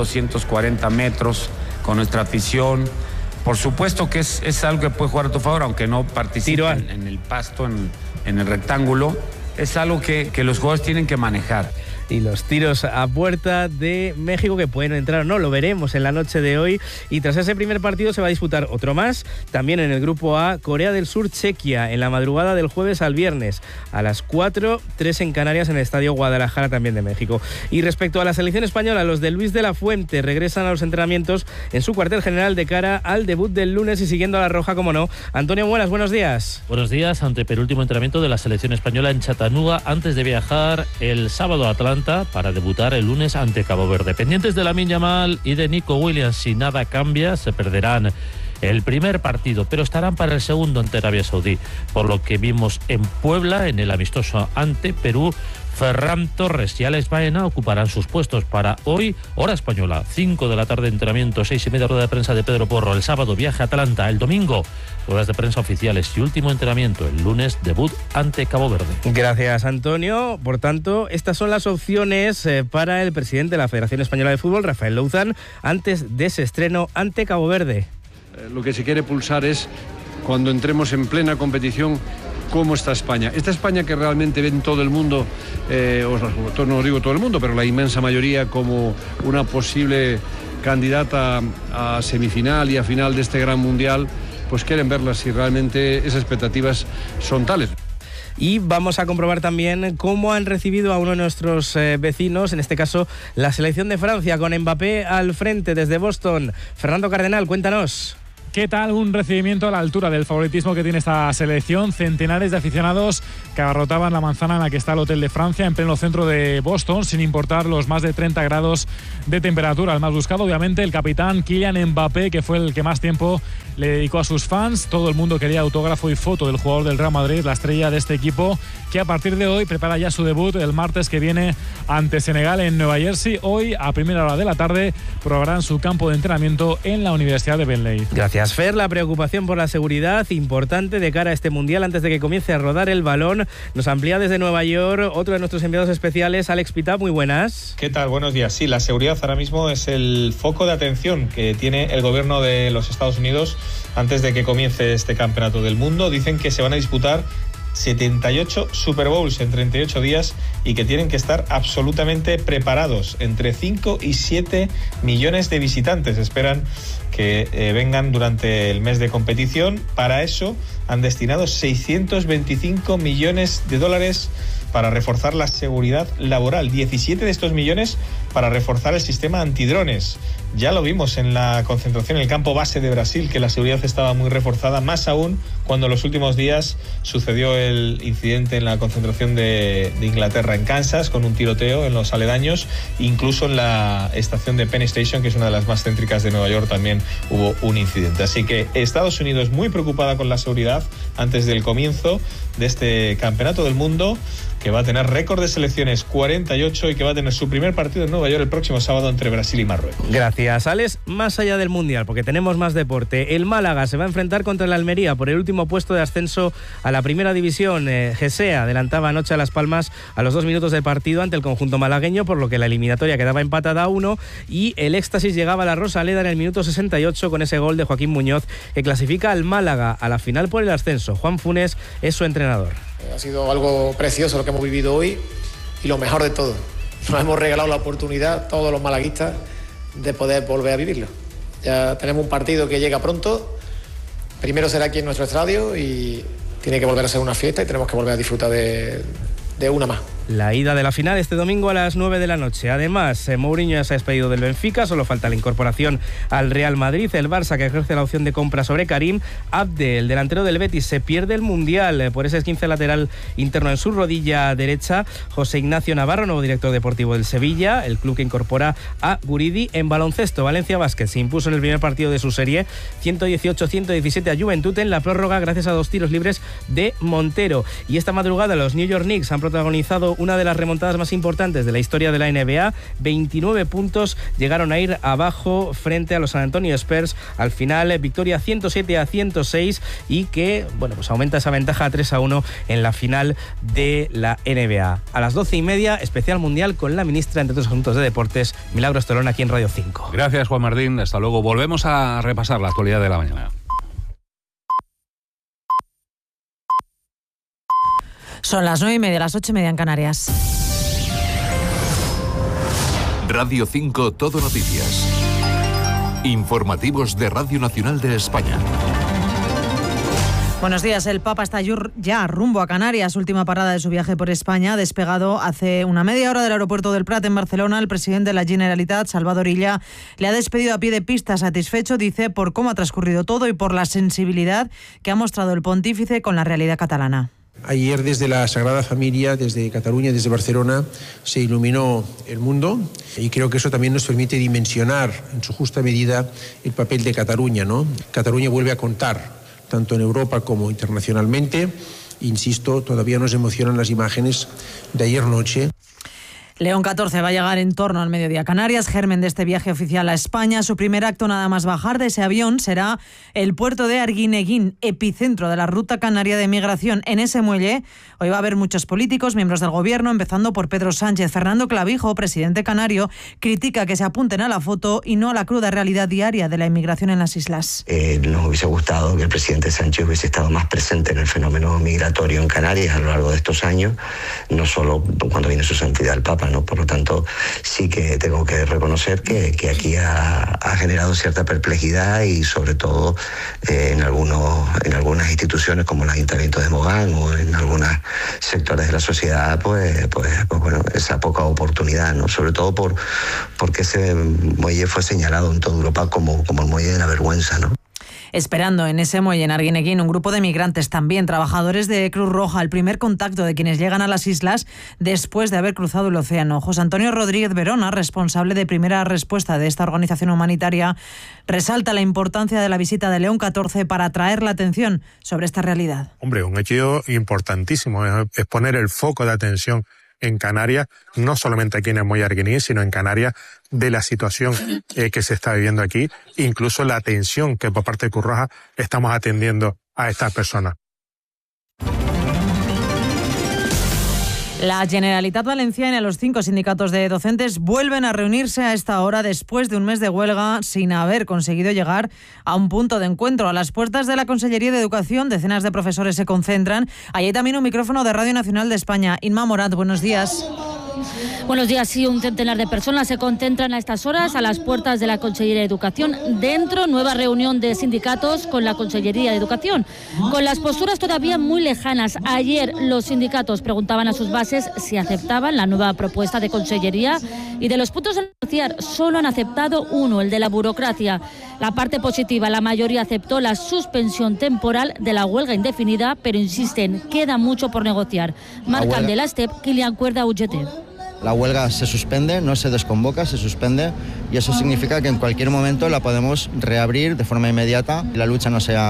Speaker 25: 2.240 metros con nuestra afición. Por supuesto que es algo que puede jugar a tu favor, aunque no participen en el pasto, en el rectángulo. Es algo que los jugadores tienen que manejar.
Speaker 23: Y los tiros a puerta de México, que pueden entrar o no, lo veremos en la noche de hoy. Y tras ese primer partido se va a disputar otro más, también en el grupo A, Corea del Sur, Chequia, en la madrugada del jueves al viernes, a las 4, 3 en Canarias, en el Estadio Guadalajara, también de México. Y respecto a la selección española, los de Luis de la Fuente regresan a los entrenamientos en su cuartel general de cara al debut del lunes y siguiendo a la roja, como no. Antonio Muelas, buenos días.
Speaker 26: Buenos días, ante penúltimo entrenamiento de la selección española en Chattanooga, antes de viajar el sábado a Atlanta para debutar el lunes ante Cabo Verde. Pendientes de Lamine Yamal y de Nico Williams, si nada cambia, se perderán el primer partido, pero estarán para el segundo ante Arabia Saudí, por lo que vimos en Puebla, en el amistoso ante Perú. Ferran Torres y Alex Baena ocuparán sus puestos para hoy, hora española, 5 de la tarde entrenamiento, 6:30 rueda de prensa de Pedro Porro. El sábado viaje a Atlanta, el domingo ruedas de prensa oficiales y último entrenamiento, el lunes debut ante Cabo Verde.
Speaker 23: Gracias, Antonio. Por tanto, estas son las opciones para el presidente de la Federación Española de Fútbol, Rafael Louzán, antes de ese estreno ante Cabo Verde.
Speaker 27: Lo que se quiere pulsar es, cuando entremos en plena competición,
Speaker 1: cómo está España. Esta España que realmente ve en todo el mundo, no digo todo el mundo, pero la inmensa mayoría como una posible candidata a semifinal y a final de este gran mundial, pues quieren verla si realmente esas expectativas son tales.
Speaker 23: Y vamos a comprobar también cómo han recibido a uno de nuestros vecinos, en este caso la selección de Francia, con Mbappé al frente desde Boston. Fernando Cardenal, cuéntanos.
Speaker 3: ¿Qué tal? Un recibimiento a la altura del favoritismo que tiene esta selección. Centenares de aficionados que abarrotaban la manzana en la que está el Hotel de Francia, en pleno centro de Boston, sin importar los más de 30 grados de temperatura. El más buscado, obviamente, el capitán Kylian Mbappé, que fue el que más tiempo le dedicó a sus fans. Todo el mundo quería autógrafo y foto del jugador del Real Madrid, la estrella de este equipo, que a partir de hoy prepara ya su debut el martes que viene ante Senegal en Nueva Jersey. Hoy, a primera hora de la tarde, probarán su campo de entrenamiento en la Universidad de Bentley.
Speaker 23: Gracias, Fer. La preocupación por la seguridad, importante de cara a este Mundial antes de que comience a rodar el balón. Nos amplía desde Nueva York otro de nuestros enviados especiales, Alex Pitap. Muy buenas.
Speaker 4: ¿Qué tal? Buenos días. Sí, la seguridad ahora mismo es el foco de atención que tiene el gobierno de los Estados Unidos antes de que comience este campeonato del mundo. Dicen que se van a disputar 78 Super Bowls en 38 días y que tienen que estar absolutamente preparados. Entre 5 y 7 millones de visitantes esperan que vengan durante el mes de competición. Para eso han destinado 625 millones de dólares para reforzar la seguridad laboral. 17 de estos millones para reforzar el sistema antidrones. Ya lo vimos en la concentración en el campo base de Brasil, que la seguridad estaba muy reforzada, más aún cuando en los últimos días sucedió el incidente en la concentración de Inglaterra en Kansas, con un tiroteo en los aledaños. Incluso en la estación de Penn Station, que es una de las más céntricas de Nueva York, también hubo un incidente. Así que Estados Unidos muy preocupada con la seguridad antes del comienzo de este campeonato del mundo, que va a tener récord de selecciones, 48, y que va a tener su primer partido en Nueva York el próximo sábado entre Brasil y Marruecos.
Speaker 23: Gracias, Alex. Más allá del Mundial, porque tenemos más deporte, el Málaga se va a enfrentar contra el Almería por el último puesto de ascenso a la primera división. Gesea adelantaba anoche a Las Palmas a los 2 minutos del partido ante el conjunto malagueño, por lo que la eliminatoria quedaba empatada a 1, y el éxtasis llegaba a la Rosaleda en el minuto 68 con ese gol de Joaquín Muñoz, que clasifica al Málaga a la final por el ascenso. Juan Funes es su entrenador.
Speaker 6: Ha sido algo precioso lo que hemos vivido hoy y lo mejor de todo, nos hemos regalado la oportunidad, todos los malaguistas, de poder volver a vivirlo. Ya tenemos un partido que llega pronto, primero será aquí en nuestro estadio y tiene que volver a ser una fiesta y tenemos que volver a disfrutar de una más.
Speaker 23: La ida de la final este domingo a las 9 de la noche. Además, Mourinho ya se ha despedido del Benfica, solo falta la incorporación al Real Madrid. El Barça, que ejerce la opción de compra sobre Karim Abde, el delantero del Betis, se pierde el Mundial por ese esguince lateral interno en su rodilla derecha. José Ignacio Navarro, nuevo director deportivo del Sevilla, el club que incorpora a Guridi. En baloncesto, Valencia Basket se impuso en el primer partido de su serie 118-117 a Juventud en la prórroga gracias a 2 tiros libres de Montero. Y esta madrugada los New York Knicks han protagonizado una de las remontadas más importantes de la historia de la NBA. 29 puntos, llegaron a ir abajo frente a los San Antonio Spurs. Al final, victoria 107-106 y que, bueno, pues aumenta esa ventaja a 3-1 en la final de la NBA. A las 12:30, especial mundial con la ministra, entre otros asuntos de deportes, Milagros Torón, aquí en Radio 5.
Speaker 2: Gracias, Juan Martín. Hasta luego. Volvemos a repasar la actualidad de la mañana.
Speaker 11: Son las 9:30, las 8:30 en Canarias.
Speaker 5: Radio 5 Todo Noticias. Informativos de Radio Nacional de España.
Speaker 11: Buenos días. El Papa está ya rumbo a Canarias. Última parada de su viaje por España. Ha despegado hace una media hora del aeropuerto del Prat en Barcelona. El presidente de la Generalitat, Salvador Illa, le ha despedido a pie de pista, satisfecho, dice, por cómo ha transcurrido todo y por la sensibilidad que ha mostrado el pontífice con la realidad catalana.
Speaker 10: Ayer desde la Sagrada Familia, desde Cataluña, desde Barcelona, se iluminó el mundo y creo que eso también nos permite dimensionar en su justa medida el papel de Cataluña, ¿no? Cataluña vuelve a contar, tanto en Europa como internacionalmente. Insisto, todavía nos emocionan las imágenes de ayer noche.
Speaker 11: León XIV va a llegar en torno al mediodía Canarias, germen de este viaje oficial a España. Su primer acto nada más bajar de ese avión será el puerto de Arguineguín, epicentro de la ruta canaria de migración. En ese muelle hoy va a haber muchos políticos, miembros del gobierno, empezando por Pedro Sánchez. Fernando Clavijo, presidente canario, critica que se apunten a la foto y no a la cruda realidad diaria de la inmigración en las islas.
Speaker 7: Nos hubiese gustado que el presidente Sánchez hubiese estado más presente en el fenómeno migratorio en Canarias a lo largo de estos años, no solo cuando viene su santidad el Papa, ¿no? Por lo tanto, sí que tengo que reconocer que aquí ha generado cierta perplejidad y sobre todo en algunas instituciones como el Ayuntamiento de Mogán o en algunos sectores de la sociedad, pues bueno, esa poca oportunidad, ¿no? Sobre todo porque ese muelle fue señalado en toda Europa como el muelle de la vergüenza, ¿no?
Speaker 11: Esperando en ese muelle en Arguineguín un grupo de migrantes, también trabajadores de Cruz Roja, el primer contacto de quienes llegan a las islas después de haber cruzado el océano. José Antonio Rodríguez Verona, responsable de primera respuesta de esta organización humanitaria, resalta la importancia de la visita de León XIV para atraer la atención sobre esta realidad.
Speaker 8: Hombre, un hecho importantísimo es poner el foco de atención en Canarias, no solamente aquí en el muelle Arguineguín, sino en Canarias, de la situación que se está viviendo aquí, incluso la atención que por parte de Cruz Roja estamos atendiendo a estas personas.
Speaker 11: La Generalitat Valenciana y los 5 sindicatos de docentes vuelven a reunirse a esta hora después de un mes de huelga sin haber conseguido llegar a un punto de encuentro. A las puertas de la Consellería de Educación, decenas de profesores se concentran. Allí hay también un micrófono de Radio Nacional de España. Inma Morat, buenos días.
Speaker 9: Buenos días. Sí, un centenar de personas se concentran a estas horas a las puertas de la Consellería de Educación. Dentro, nueva reunión de sindicatos con la Consellería de Educación. Con las posturas todavía muy lejanas. Ayer los sindicatos preguntaban a sus bases si aceptaban la nueva propuesta de Consellería y de los puntos de negociar solo han aceptado uno, el de la burocracia. La parte positiva, la mayoría aceptó la suspensión temporal de la huelga indefinida, pero insisten, queda mucho por negociar. Marcan de la STEP, Kilian Cuerda, UGT.
Speaker 12: La huelga se suspende, no se desconvoca, se suspende y eso significa que en cualquier momento la podemos reabrir de forma inmediata. La lucha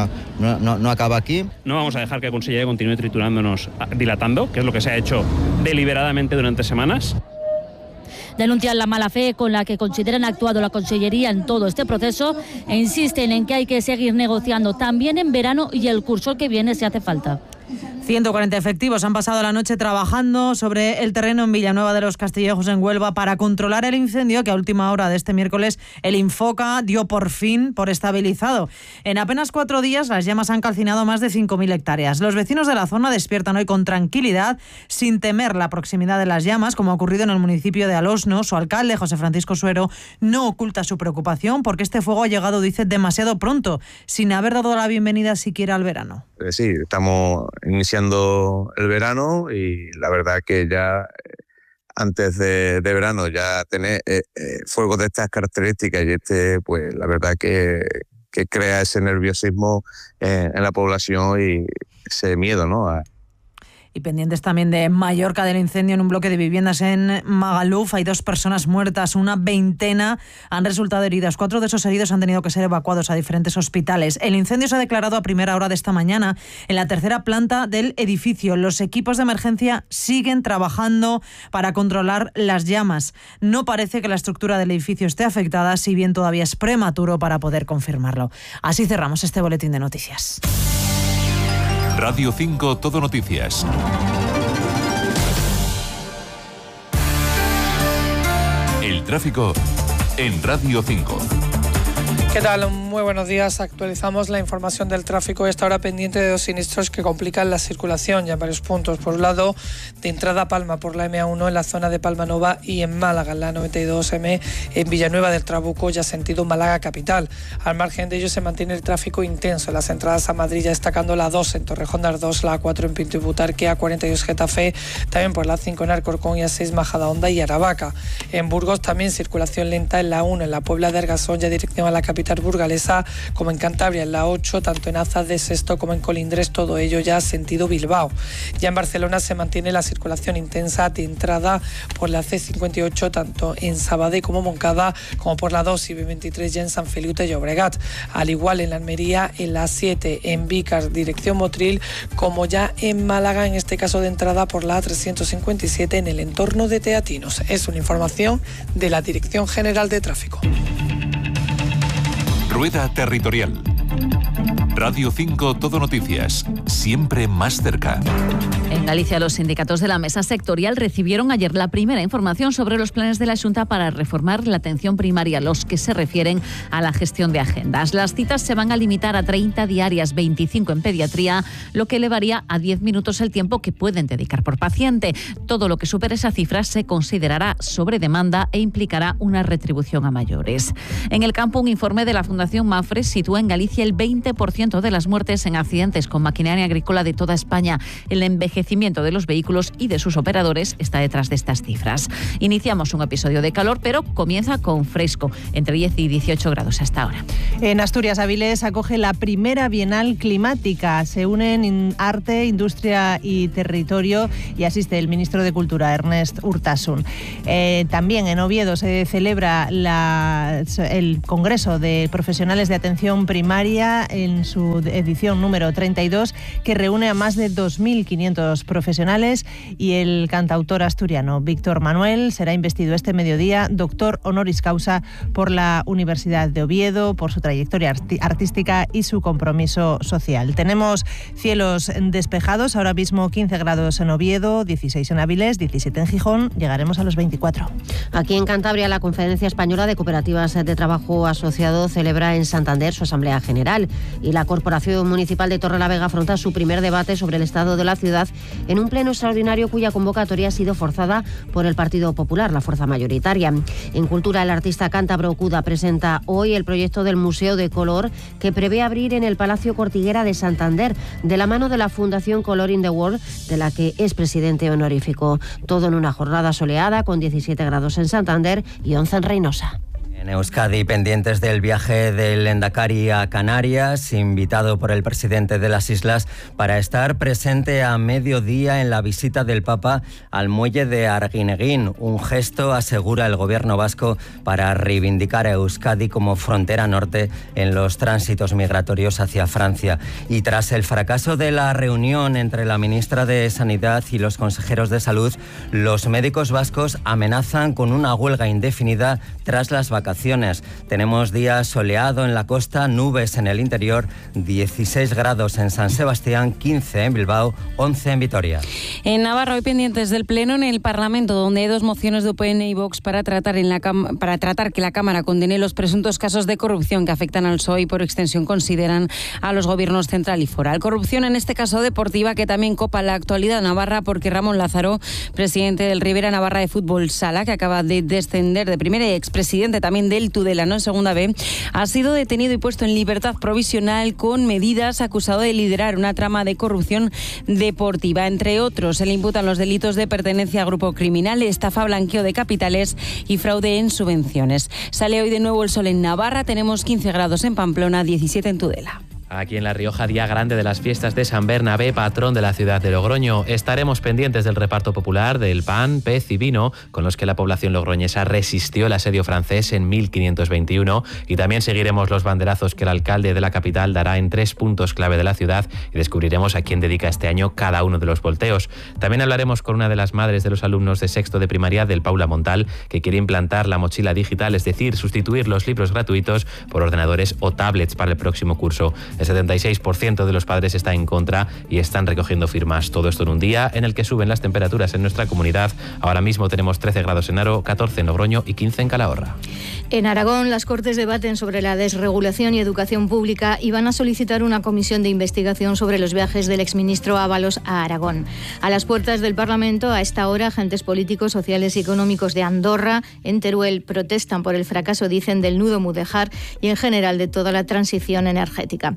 Speaker 12: no acaba aquí.
Speaker 13: No vamos a dejar que la Consellería continúe triturándonos, dilatando, que es lo que se ha hecho deliberadamente durante semanas.
Speaker 9: Denuncian la mala fe con la que consideran ha actuado la Consellería en todo este proceso e insisten en que hay que seguir negociando también en verano y el curso que viene si hace falta.
Speaker 11: 140 efectivos han pasado la noche trabajando sobre el terreno en Villanueva de los Castillejos, en Huelva, para controlar el incendio que a última hora de este miércoles el Infoca dio por fin por estabilizado. En apenas 4 días las llamas han calcinado más de 5.000 hectáreas. Los vecinos de la zona despiertan hoy con tranquilidad, sin temer la proximidad de las llamas, como ha ocurrido en el municipio de Alosno. Su alcalde, José Francisco Suero, no oculta su preocupación porque este fuego ha llegado, dice, demasiado pronto, sin haber dado la bienvenida siquiera al verano.
Speaker 15: Sí, estamos iniciando el verano y la verdad que ya antes de verano ya tener fuegos de estas características y pues la verdad que crea ese nerviosismo en la población y ese miedo, ¿no?
Speaker 11: Y pendientes también de Mallorca, del incendio en un bloque de viviendas en Magaluf. Hay 2 personas muertas, una veintena han resultado heridas. 4 de esos heridos han tenido que ser evacuados a diferentes hospitales. El incendio se ha declarado a primera hora de esta mañana en la 3ª planta del edificio. Los equipos de emergencia siguen trabajando para controlar las llamas. No parece que la estructura del edificio esté afectada, si bien todavía es prematuro para poder confirmarlo. Así cerramos este boletín de noticias.
Speaker 5: Radio 5 Todo Noticias. El tráfico en Radio 5.
Speaker 27: ¿Qué tal? Muy buenos días. Actualizamos la información del tráfico. Esta hora pendiente de 2 siniestros que complican la circulación ya en varios puntos. Por un lado, de entrada a Palma por la M1 en la zona de Palma Nova y en Málaga, en la 92M en Villanueva del Trabuco, ya sentido Málaga capital. Al margen de ello se mantiene el tráfico intenso en las entradas a Madrid, ya destacando la 2 en Torrejón de Ardoz, la A4 en Pinto y Butarque, A42 Getafe, también por la 5 en Alcorcón y A6 Majadahonda y Aravaca. En Burgos también circulación lenta en la 1 en la Puebla de Argasón, ya dirección a la capital burgalesa, Manresa como en Cantabria en la 8, tanto en Azas de Sesto como en Colindres, todo ello ya sentido Bilbao. Ya en Barcelona se mantiene la circulación intensa de entrada por la C58, tanto en Sabadell como Moncada, como por la 2 y B23 ya en San Feliu de Llobregat. Al igual en la Almería, en la 7, en Vícar, dirección Motril, como ya en Málaga, en este caso de entrada por la A357 en el entorno de Teatinos. Es una información de la Dirección General de Tráfico.
Speaker 5: Rueda Territorial. Radio 5 Todo Noticias, siempre más cerca.
Speaker 14: En Galicia, los sindicatos de la mesa sectorial recibieron ayer la primera información sobre los planes de la Xunta para reformar la atención primaria, los que se refieren a la gestión de agendas. Las citas se van a limitar a 30 diarias, 25 en pediatría, lo que elevaría a 10 minutos el tiempo que pueden dedicar por paciente. Todo lo que supere esa cifra se considerará sobre demanda e implicará una retribución a mayores. En el campo, un informe de la Fundación Mafre sitúa en Galicia el 20% de las muertes en accidentes con maquinaria agrícola de toda España. El envejecimiento de los vehículos y de sus operadores está detrás de estas cifras. Iniciamos un episodio de calor, pero comienza con fresco, entre 10 y 18 grados hasta ahora.
Speaker 16: En Asturias, Avilés acoge la primera Bienal Climática. Se unen arte, industria y territorio y asiste el ministro de Cultura, Ernest Urtasun. También en Oviedo se celebra el Congreso de Profesionales de Atención Primaria en su edición número 32, que reúne a más de 2.500 profesionales, y el cantautor asturiano Víctor Manuel será investido este mediodía doctor honoris causa por la Universidad de Oviedo por su trayectoria artística y su compromiso social. Tenemos cielos despejados, ahora mismo 15 grados en Oviedo, 16 en Avilés, 17 en Gijón, llegaremos a los 24.
Speaker 17: Aquí en Cantabria, la Conferencia Española de Cooperativas de Trabajo Asociado celebra en Santander su Asamblea General, y la Corporación Municipal de Torrelavega afronta su primer debate sobre el estado de la ciudad en un pleno extraordinario cuya convocatoria ha sido forzada por el Partido Popular, la fuerza mayoritaria. En Cultura, el artista cántabro Cuda presenta hoy el proyecto del Museo de Color, que prevé abrir en el Palacio Cortiguera de Santander, de la mano de la Fundación Color in the World, de la que es presidente honorífico. Todo en una jornada soleada, con 17 grados en Santander y 11 en Reynosa.
Speaker 18: En Euskadi, pendientes del viaje del Endacari a Canarias, invitado por el presidente de las islas para estar presente a mediodía en la visita del Papa al muelle de Arguineguín. Un gesto, asegura el gobierno vasco, para reivindicar a Euskadi como frontera norte en los tránsitos migratorios hacia Francia. Y tras el fracaso de la reunión entre la ministra de Sanidad y los consejeros de Salud, los médicos vascos amenazan con una huelga indefinida tras las vacaciones. Tenemos día soleado en la costa, nubes en el interior, 16 grados en San Sebastián, 15 en Bilbao, 11 en Vitoria.
Speaker 19: En Navarra, hoy pendientes del Pleno en el Parlamento, donde hay dos mociones de UPN y Vox para tratar que la Cámara condene los presuntos casos de corrupción que afectan al PSOE y por extensión consideran a los gobiernos central y foral. Corrupción en este caso deportiva, que también copa la actualidad navarra, porque Ramón Lázaro, presidente del Rivera Navarra de Fútbol Sala, que acaba de descender de primera, y expresidente también del Tudelano en segunda B, ha sido detenido y puesto en libertad provisional con medidas, acusado de liderar una trama de corrupción deportiva. Entre otros, se le imputan los delitos de pertenencia a grupo criminal, estafa, blanqueo de capitales y fraude en subvenciones. Sale hoy de nuevo el sol en Navarra, tenemos 15 grados en Pamplona, 17 en Tudela.
Speaker 20: Aquí en La Rioja, día grande de las fiestas de San Bernabé, patrón de la ciudad de Logroño. Estaremos pendientes del reparto popular del pan, pez y vino, con los que la población logroñesa resistió el asedio francés en 1521. Y también seguiremos los banderazos que el alcalde de la capital dará en 3 puntos clave de la ciudad, y descubriremos a quién dedica este año cada uno de los volteos. También hablaremos con una de las madres de los alumnos de sexto de primaria del Paula Montal, que quiere implantar la mochila digital, es decir, sustituir los libros gratuitos por ordenadores o tablets para el próximo curso. El 76% de los padres está en contra y están recogiendo firmas. Todo esto en un día en el que suben las temperaturas en nuestra comunidad. Ahora mismo tenemos 13 grados en Aro, 14 en Logroño y 15 en Calahorra.
Speaker 21: En Aragón, las Cortes debaten sobre la desregulación y educación pública y van a solicitar una comisión de investigación sobre los viajes del exministro Ábalos a Aragón. A las puertas del Parlamento, a esta hora, agentes políticos, sociales y económicos de Andorra, en Teruel, protestan por el fracaso, dicen, del nudo Mudéjar y en general de toda la transición energética.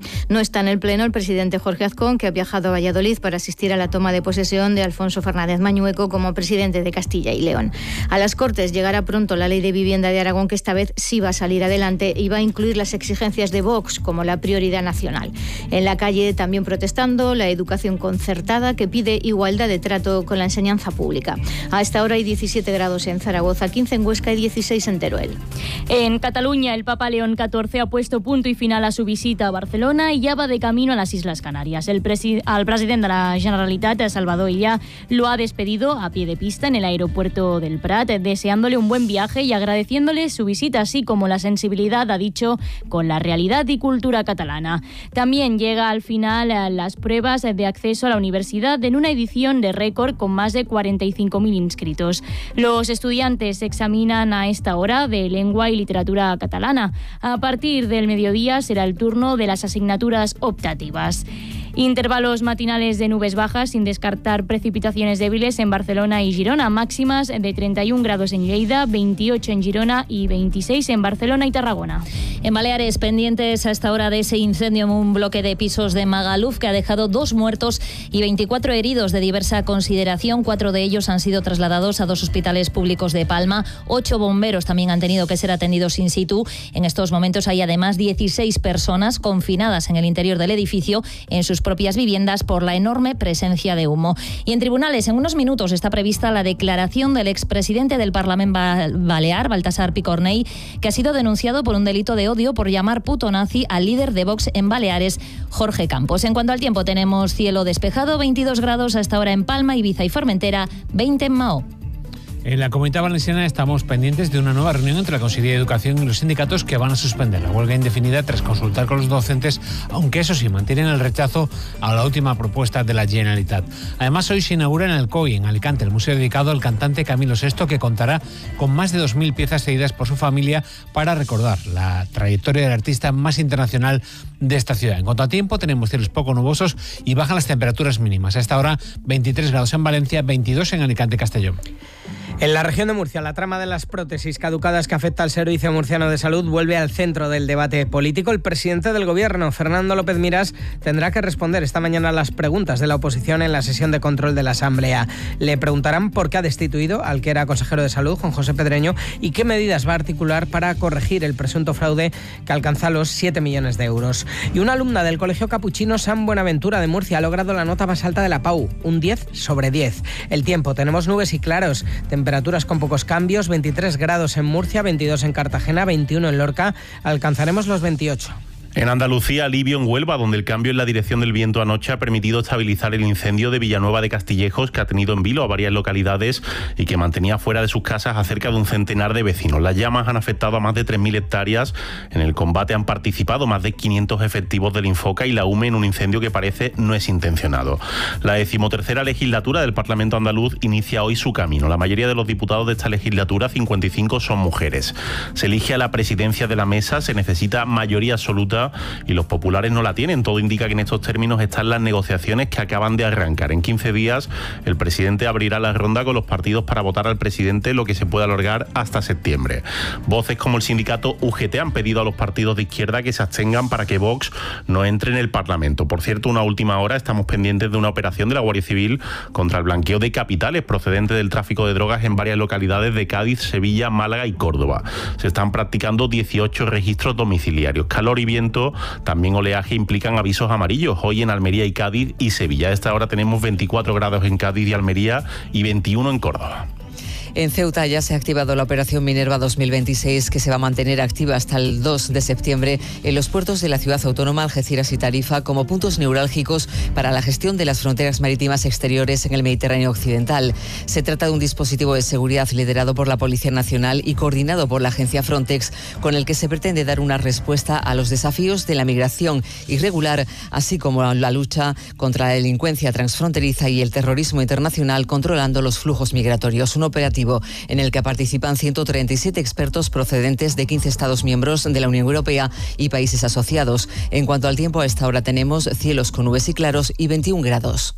Speaker 21: No está en el Pleno el presidente Jorge Azcón, que ha viajado a Valladolid para asistir a la toma de posesión de Alfonso Fernández Mañueco como presidente de Castilla y León. A las Cortes llegará pronto la ley de vivienda de Aragón, que esta vez sí va a salir adelante y va a incluir las exigencias de Vox como la prioridad nacional. En la calle también protestando la educación concertada, que pide igualdad de trato con la enseñanza pública. A esta hora hay 17 grados en Zaragoza, 15 en Huesca y 16 en Teruel.
Speaker 1: En Cataluña, el Papa León XIV ha puesto punto y final a su visita a Barcelona y ya va de camino a las Islas Canarias. Al presidente de la Generalitat, Salvador Illa, lo ha despedido a pie de pista en el aeropuerto del Prat, deseándole un buen viaje y agradeciéndole su visita, así como la sensibilidad, ha dicho, con la realidad y cultura catalana. También llega al final las pruebas de acceso a la universidad en una edición de récord con más de 45.000 inscritos. Los estudiantes examinan a esta hora de lengua y literatura catalana. A partir del mediodía será el turno de las asignaturas optativas. Intervalos matinales de nubes bajas, sin descartar precipitaciones débiles en Barcelona y Girona. Máximas de 31 grados en Lleida, 28 en Girona y 26 en Barcelona y Tarragona.
Speaker 14: En Baleares, pendientes a esta hora de ese incendio en un bloque de pisos de Magaluf, que ha dejado 2 muertos y 24 heridos de diversa consideración. 4 de ellos han sido trasladados a 2 hospitales públicos de Palma. 8 bomberos también han tenido que ser atendidos in situ. En estos momentos hay además 16 personas confinadas en el interior del edificio, en sus propias viviendas, por la enorme presencia de humo. Y en tribunales, en unos minutos está prevista la declaración del expresidente del Parlamento Balear, Baltasar Picornell, que ha sido denunciado por un delito de odio por llamar puto nazi al líder de Vox en Baleares, Jorge Campos. En cuanto al tiempo, tenemos cielo despejado, 22 grados hasta ahora en Palma, Ibiza y Formentera, 20 en Mahó.
Speaker 3: En la Comunidad Valenciana estamos pendientes de una nueva reunión entre la Consellería de Educación y los sindicatos, que van a suspender la huelga indefinida tras consultar con los docentes, aunque eso sí, mantienen el rechazo a la última propuesta de la Generalitat. Además, hoy se inaugura en el COI, en Alicante, el museo dedicado al cantante Camilo VI, que contará con más de 2.000 piezas cedidas por su familia para recordar la trayectoria del artista más internacional de esta ciudad. En cuanto a tiempo, tenemos cielos poco nubosos y bajan las temperaturas mínimas. A esta hora, 23 grados en Valencia, 22 en Alicante y Castellón.
Speaker 23: En la región de Murcia, la trama de las prótesis caducadas que afecta al Servicio Murciano de Salud vuelve al centro del debate político. El presidente del Gobierno, Fernando López Miras, tendrá que responder esta mañana a las preguntas de la oposición en la sesión de control de la Asamblea. Le preguntarán por qué ha destituido al que era consejero de Salud, Juan José Pedreño, y qué medidas va a articular para corregir el presunto fraude que alcanza los 7 millones de euros. Y una alumna del Colegio Capuchino San Buenaventura de Murcia ha logrado la nota más alta de la PAU, un 10 sobre 10. El tiempo, tenemos nubes y claros, temperaturas con pocos cambios, 23 grados en Murcia, 22 en Cartagena, 21 en Lorca, alcanzaremos los 28.
Speaker 4: En Andalucía, alivio en Huelva, donde el cambio en la dirección del viento anoche ha permitido estabilizar el incendio de Villanueva de Castillejos, que ha tenido en vilo a varias localidades y que mantenía fuera de sus casas a cerca de un centenar de vecinos. Las llamas han afectado a más de 3.000 hectáreas. En el combate han participado más de 500 efectivos del Infoca y la UME en un incendio que parece no es intencionado. La 13ª legislatura del Parlamento andaluz inicia hoy su camino. La mayoría de los diputados de esta legislatura, 55, son mujeres. Se elige a la presidencia de la mesa, se necesita mayoría absoluta y los populares no la tienen. Todo indica que en estos términos están las negociaciones, que acaban de arrancar. En 15 días el presidente abrirá la ronda con los partidos para votar al presidente, lo que se puede alargar hasta septiembre. Voces como el sindicato UGT han pedido a los partidos de izquierda que se abstengan para que Vox no entre en el Parlamento. Por cierto, una última hora, estamos pendientes de una operación de la Guardia Civil contra el blanqueo de capitales procedentes del tráfico de drogas en varias localidades de Cádiz, Sevilla, Málaga y Córdoba. Se están practicando 18 registros domiciliarios. Calor y viento, también oleaje, implican avisos amarillos hoy en Almería y Cádiz y Sevilla. A esta hora tenemos 24 grados en Cádiz y Almería y 21 en Córdoba.
Speaker 22: En Ceuta ya se ha activado la Operación Minerva 2026, que se va a mantener activa hasta el 2 de septiembre en los puertos de la ciudad autónoma, Algeciras y Tarifa, como puntos neurálgicos para la gestión de las fronteras marítimas exteriores en el Mediterráneo occidental. Se trata de un dispositivo de seguridad liderado por la Policía Nacional y coordinado por la agencia Frontex, con el que se pretende dar una respuesta a los desafíos de la migración irregular, así como a la lucha contra la delincuencia transfronteriza y el terrorismo internacional, controlando los flujos migratorios. Un operativo en el que participan 137 expertos procedentes de 15 Estados miembros de la Unión Europea y países asociados. En cuanto al tiempo, a esta hora tenemos cielos con nubes y claros y 21 grados.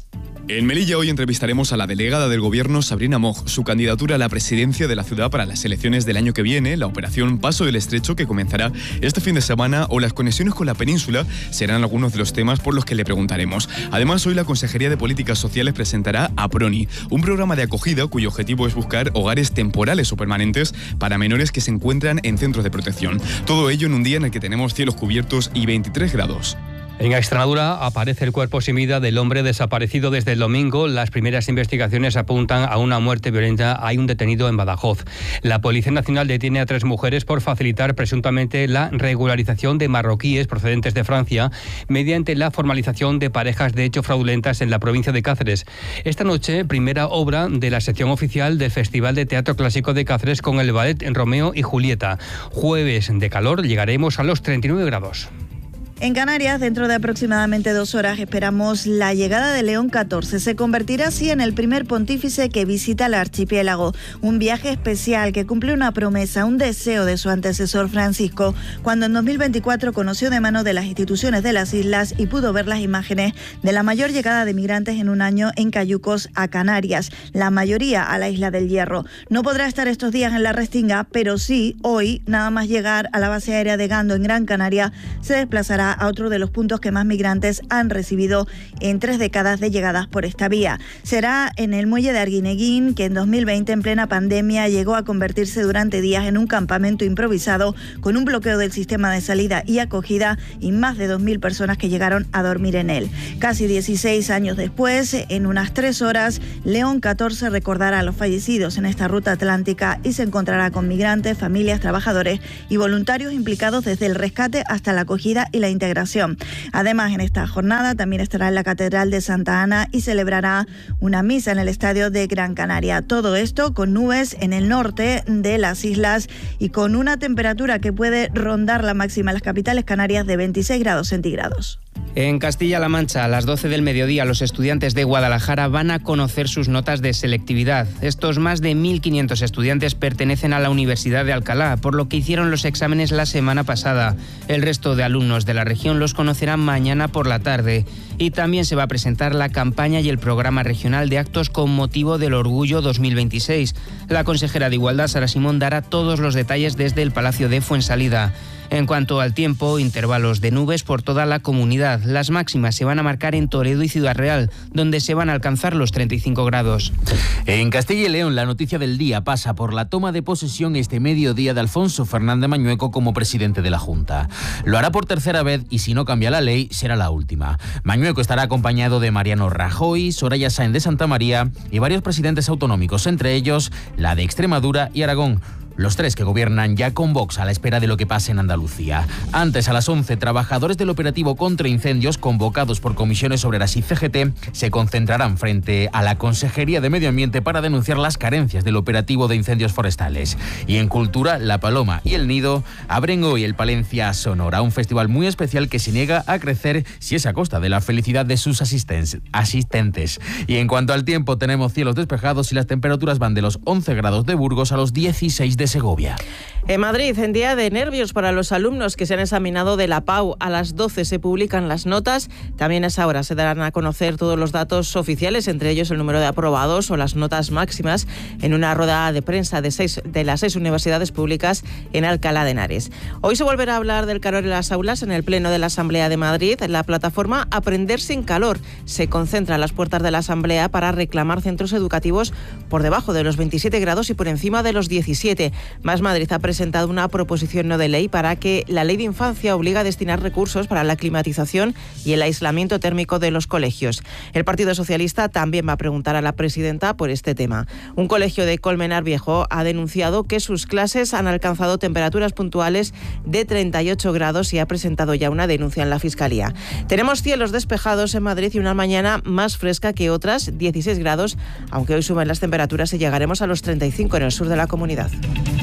Speaker 2: En Melilla hoy entrevistaremos a la delegada del Gobierno, Sabrina Moj. Su candidatura a la presidencia de la ciudad para las elecciones del año que viene, la operación Paso del Estrecho, que comenzará este fin de semana, o las conexiones con la península serán algunos de los temas por los que le preguntaremos. Además, hoy la Consejería de Políticas Sociales presentará APRONI, un programa de acogida cuyo objetivo es buscar hogares temporales o permanentes para menores que se encuentran en centros de protección. Todo ello en un día en el que tenemos cielos cubiertos y 23 grados.
Speaker 6: En Extremadura aparece el cuerpo sin vida del hombre desaparecido desde el domingo. Las primeras investigaciones apuntan a una muerte violenta. Hay un detenido en Badajoz. La Policía Nacional detiene a 3 mujeres por facilitar presuntamente la regularización de marroquíes procedentes de Francia mediante la formalización de parejas de hecho fraudulentas en la provincia de Cáceres. Esta noche, primera obra de la sección oficial del Festival de Teatro Clásico de Cáceres con el ballet Romeo y Julieta. Jueves de calor, llegaremos a los 39 grados.
Speaker 7: En Canarias, dentro de aproximadamente 2 horas, esperamos la llegada de León XIV. Se convertirá así en el primer pontífice que visita el archipiélago. Un viaje especial que cumple una promesa, un deseo de su antecesor Francisco, cuando en 2024 conoció de mano de las instituciones de las islas y pudo ver las imágenes de la mayor llegada de migrantes en un año en cayucos a Canarias, la mayoría a la Isla del Hierro. No podrá estar estos días en la Restinga, pero sí, hoy, nada más llegar a la base aérea de Gando en Gran Canaria, se desplazará a otro de los puntos que más migrantes han recibido en 3 décadas de llegadas por esta vía. Será en el muelle de Arguineguín, que en 2020, en plena pandemia, llegó a convertirse durante días en un campamento improvisado con un bloqueo del sistema de salida y acogida y más de 2.000 personas que llegaron a dormir en él. Casi 16 años después, en unas 3 horas, León XIV recordará a los fallecidos en esta ruta atlántica y se encontrará con migrantes, familias, trabajadores y voluntarios implicados desde el rescate hasta la acogida y la integración. Además, en esta jornada también estará en la Catedral de Santa Ana y celebrará una misa en el Estadio de Gran Canaria. Todo esto con nubes en el norte de las islas y con una temperatura que puede rondar la máxima en las capitales canarias de 26 grados centígrados.
Speaker 10: En Castilla-La Mancha, a las 12 del mediodía, los estudiantes de Guadalajara van a conocer sus notas de selectividad. Estos más de 1.500 estudiantes pertenecen a la Universidad de Alcalá, por lo que hicieron los exámenes la semana pasada. El resto de alumnos de la región los conocerán mañana por la tarde. Y también se va a presentar la campaña y el programa regional de actos con motivo del Orgullo 2026. La consejera de Igualdad, Sara Simón, dará todos los detalles desde el Palacio de Fuensalida. En cuanto al tiempo, intervalos de nubes por toda la comunidad. Las máximas se van a marcar en Toledo y Ciudad Real, donde se van a alcanzar los 35 grados.
Speaker 24: En Castilla y León, la noticia del día pasa por la toma de posesión este mediodía de Alfonso Fernández Mañueco como presidente de la Junta. Lo hará por tercera vez y si no cambia la ley, será la última. Mañueco estará acompañado de Mariano Rajoy, Soraya Sáenz de Santa María y varios presidentes autonómicos, entre ellos la de Extremadura y Aragón. Los 3 que gobiernan ya con Vox a la espera de lo que pase en Andalucía. Antes, a las 11, trabajadores del operativo contra incendios convocados por comisiones obreras y CGT se concentrarán frente a la Consejería de Medio Ambiente para denunciar las carencias del operativo de incendios forestales. Y en cultura, La Paloma y El Nido abren hoy el Palencia Sonora, un festival muy especial que se niega a crecer si es a costa de la felicidad de sus asistentes. Y en cuanto al tiempo, tenemos cielos despejados y las temperaturas van de los 11 grados de Burgos a los 16 de Segovia.
Speaker 25: En Madrid, en día de nervios para los alumnos que se han examinado de la PAU, a las 12 se publican las notas. También a esa hora se darán a conocer todos los datos oficiales, entre ellos el número de aprobados o las notas máximas, en una rueda de prensa de las 6 universidades públicas en Alcalá de Henares. Hoy se volverá a hablar del calor en las aulas en el Pleno de la Asamblea de Madrid. La plataforma Aprender sin calor se concentra a las puertas de la Asamblea para reclamar centros educativos por debajo de los 27 grados y por encima de los 17. Más Madrid ha presentado una proposición no de ley para que la Ley de Infancia obligue a destinar recursos para la climatización y el aislamiento térmico de los colegios. El Partido Socialista también va a preguntar a la presidenta por este tema. Un colegio de Colmenar Viejo ha denunciado que sus clases han alcanzado temperaturas puntuales de 38 grados y ha presentado ya una denuncia en la Fiscalía. Tenemos cielos despejados en Madrid y una mañana más fresca que otras, 16 grados, aunque hoy suben las temperaturas y llegaremos a los 35 en el sur de la comunidad.